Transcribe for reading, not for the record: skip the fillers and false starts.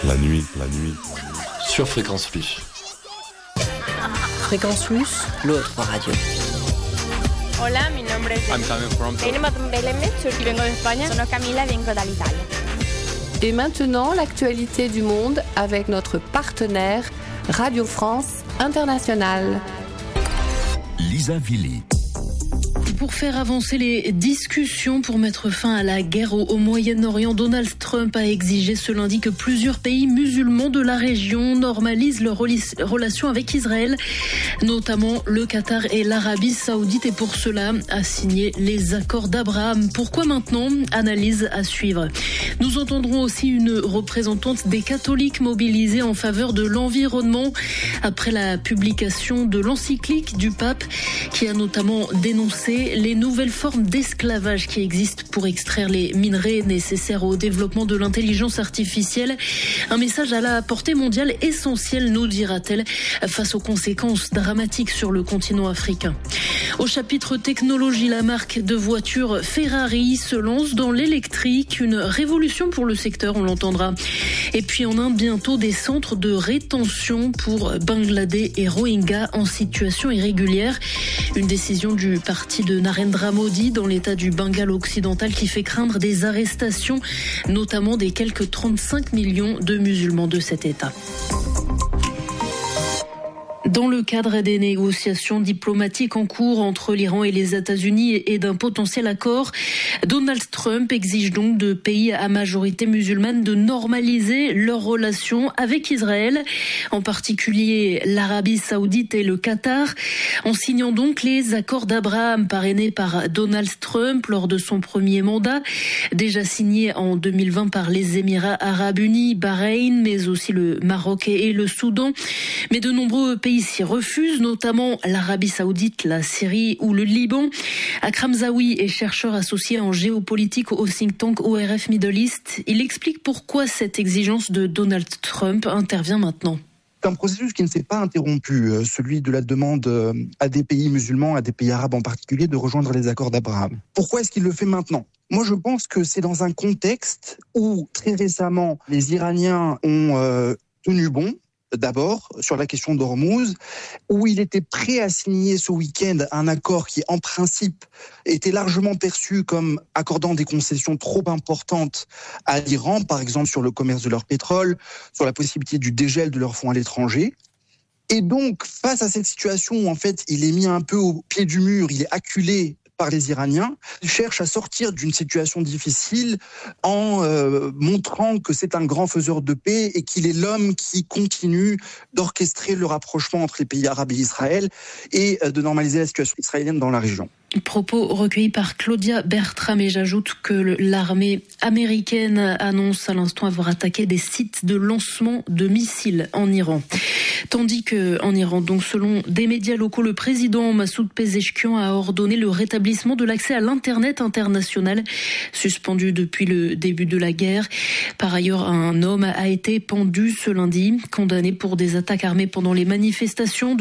La nuit. Sur Fréquence Plus. Fréquence Plus, l'autre radio. Hola, mi nombre es... I'm coming from... vengo de España. Sono Camila, vengo dall'Italia. Et maintenant, l'actualité du monde avec notre partenaire Radio France Internationale. Lisa Vili. Pour faire avancer les discussions pour mettre fin à la guerre au Moyen-Orient, Donald Trump a exigé ce lundi que plusieurs pays musulmans de la région normalisent leurs relations avec Israël, notamment le Qatar et l'Arabie Saoudite, et pour cela a signé les accords d'Abraham. Pourquoi maintenant ? Analyse à suivre. Nous entendrons aussi une représentante des catholiques mobilisés en faveur de l'environnement après la publication de l'encyclique du pape qui a notamment dénoncé les nouvelles formes d'esclavage qui existent pour extraire les minerais nécessaires au développement de l'intelligence artificielle. Un message à la portée mondiale essentiel, nous dira-t-elle, face aux conséquences dramatiques sur le continent africain. Au chapitre technologie, la marque de voitures Ferrari se lance dans l'électrique, une révolution pour le secteur, on l'entendra. Et puis en Inde, bientôt des centres de rétention pour Bangladais et Rohingyas en situation irrégulière. Une décision du parti de Narendra Modi dans l'état du Bengale occidental qui fait craindre des arrestations, notamment des quelques 35 millions de musulmans de cet état. Dans le cadre des négociations diplomatiques en cours entre l'Iran et les États-Unis et d'un potentiel accord, Donald Trump exige donc de pays à majorité musulmane de normaliser leurs relations avec Israël, en particulier l'Arabie Saoudite et le Qatar, en signant donc les accords d'Abraham parrainés par Donald Trump lors de son premier mandat, déjà signés en 2020 par les Émirats Arabes Unis, Bahreïn, mais aussi le Maroc et le Soudan. Mais de nombreux pays s'y refusent, notamment l'Arabie Saoudite, la Syrie ou le Liban. Akram Zawi est chercheur associé en géopolitique au think tank ORF Middle East. Il explique pourquoi cette exigence de Donald Trump intervient maintenant. C'est un processus qui ne s'est pas interrompu, celui de la demande à des pays musulmans, à des pays arabes en particulier, de rejoindre les accords d'Abraham. Pourquoi est-ce qu'il le fait maintenant ? Moi, je pense que c'est dans un contexte où, très récemment, les Iraniens ont tenu bon, d'abord, sur la question d'Ormuz, où il était prêt à signer ce week-end un accord qui, en principe, était largement perçu comme accordant des concessions trop importantes à l'Iran, par exemple sur le commerce de leur pétrole, sur la possibilité du dégel de leurs fonds à l'étranger. Et donc, face à cette situation où, en fait, il est mis un peu au pied du mur, il est acculé par les Iraniens, ils cherchent à sortir d'une situation difficile en montrant que c'est un grand faiseur de paix et qu'il est l'homme qui continue d'orchestrer le rapprochement entre les pays arabes et Israël et de normaliser la situation israélienne dans la région. Propos recueillis par Claudia Bertram, et j'ajoute que l'armée américaine annonce à l'instant avoir attaqué des sites de lancement de missiles en Iran. Tandis qu'en Iran, donc selon des médias locaux, le président Massoud Pezeshkian a ordonné le rétablissement de l'accès à l'Internet international, suspendu depuis le début de la guerre. Par ailleurs, un homme a été pendu ce lundi, condamné pour des attaques armées pendant les manifestations